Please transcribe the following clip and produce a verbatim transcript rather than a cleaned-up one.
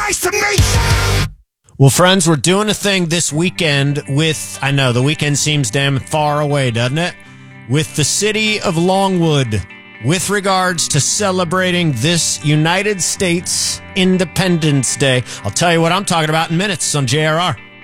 nice to meet you. Well, friends, we're doing a thing this weekend with, I know, the weekend seems damn far away, doesn't it? With the city of Longwood, with regards to celebrating this United States Independence Day. I'll tell you what I'm talking about in minutes on J R R.